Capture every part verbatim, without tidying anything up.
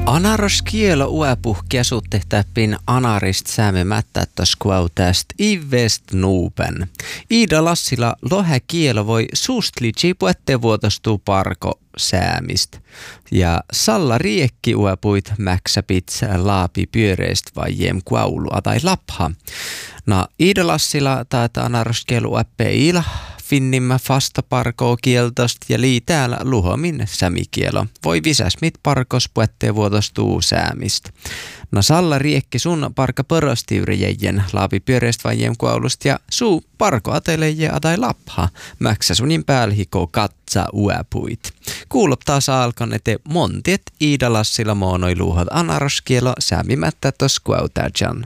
Anaroskielo uepuh käsuttehtäppin anarist säämemättättäs kuautäst ivest nuupen. Iida Lassila lohe kielo voi suustlitsi puette vuotostuu parko säämist. Ja Salla Riekki uepuit mäksäpits laapi pyöreist vai jem kuaulua tai lapha. No Iida Lassila taata anaroskielo ueppe iila. Finnimmä fastaparkoo kieltost ja lii täällä luhomin sämikielo. Voi visäsmit parkos puettee vuotostuu säämist. No Salla Riekki sun parka pöröstiyrejäjen laapi pyöreist vajem kuaulust ja suu parko ateleje atai lapha. Mäksä sunin päälhiko katsa uepuit. Kuulop taas alkon, ete montiet Iida Lassila moonoi luuhot anaroskielo säämimättä tos kuautajan.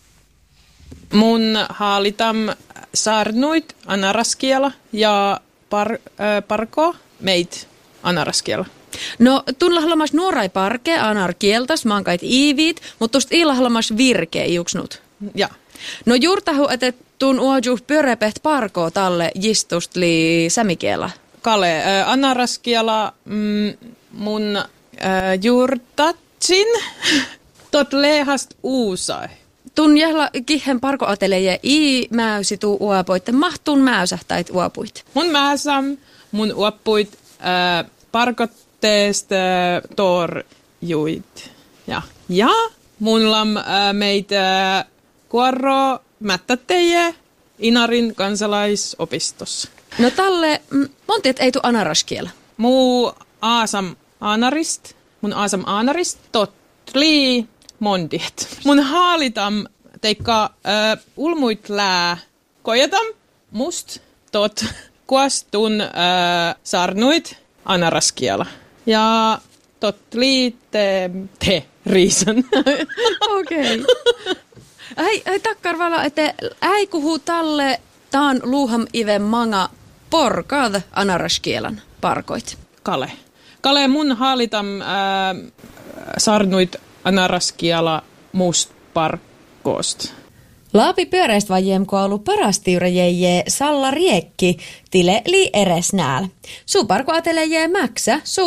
Mun haalitam saarnuit anaraskiela ja par, äh, parko meit anaraskiela. No tunlahlamas nuorai parke anarkieltas maankait iiviit, mutta tuosta iilahlamas virke iuksnut. Ja. No juurtahu, että tun uojuh pyörepeht parko talle jistust li sämikiela. Kale, äh, anaraskiela mm, mun äh, juurtatsin tot lehast uusai. Tun jähla kihen parkoateleje i mäysi tuu uapoitte mahtun mäysähtäit uapuit. Mun mäsam, mun uapuit äh, parkotteest äh, torjuit. Ja, ja mun lam äh, meitä äh, kuorro mättäteje Inarin kansalaisopistossa. No talle, m- montiet ei tuu anaraskiela. Muu aasam anarist, mun aasam anarist totli mondiet. Mun haalitam teikka äh, ulmuit lää kojatam must tot kuastun äh, sarnuit anaraskiela. Ja tot liite te riisan. Okei. Ei, ei takkar vala, että ei kuhu talle taan luuham ive manga porkaad anaraskielan parkoit. Kale. Kale mun haalitam äh, sarnuit anaraskiala must parkoost. Laapi pyöreist vajem koulu parastiurejejje Salla Riekki tile li eres nääl. Suu parko ateleje mäksä, suu